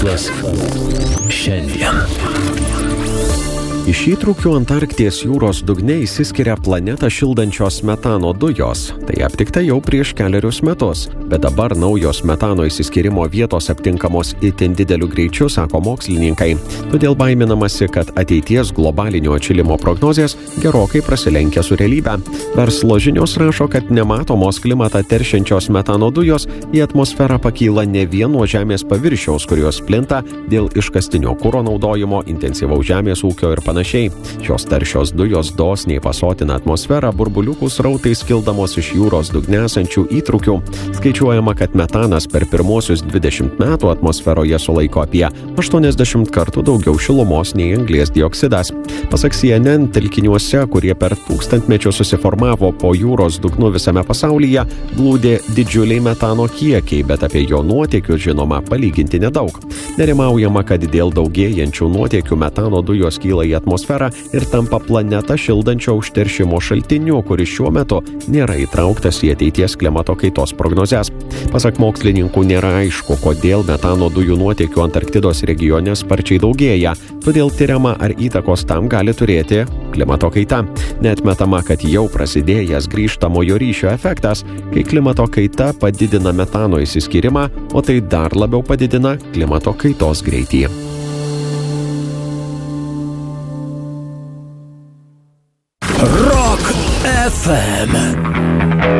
Šiandien. Iš įtrūkių Antarkties jūros dugne išsiskiria planetą šildančios metano dujos. Tai aptikta jau prieš 4 metus, bet dabar naujos metano išsiskirimo vietos aptinkamos itin dideliu greičiu, sako mokslininkai. Todėl baiminamasi, kad ateities globalinio atšilimo prognozės gerokai prasilenkia su realybe. Verslo žinios rašo, kad nematomos klimatą teršiančios metano dujos į atmosferą pakyla ne vien nuo Žemės paviršiaus, kurios plinta dėl iškastinio kuro naudojimo, intensyvaus žemės ūkio ir panašiai. Šios taršios dujos dosniai pasotina atmosferą burbuliukų srautais kildamos iš jūros dugne esančių įtrūkių. Skaičiuojama, kad metanas per pirmosius 20 metų atmosferoje sulaiko apie 80 kartų daugiau šilumos nei anglies dioksidas. Pasak CNN, telkiniuose, kurie per tūkstantmečius susiformavo po jūros dugnu visame pasaulyje, glūdė didžiuliai metano kiekiai, bet apie jo nuotėkius žinoma palyginti nedaug. Nerimaujama, kad dėl daugėjančių nuotėkių metano dujos kyla į atmosferą ir tampa planetą šildančio užteršimo šaltiniu, kuris šiuo metu nėra įtrauktas į ateities klimato kaitos prognozes. Pasak mokslininkų nėra aišku, kodėl metano dujų nuotėkių Antarktidos regione sparčiai daugėja, todėl tiriama, ar įtakos tam gali turėti klimato kaita. Neatmetama, kad jau prasidėjęs grįžtamojo ryšio efektas, kai klimato kaita padidina metano išsiskyrimą, o tai dar labiau padidina klimato kaitos greitį. Rock FM.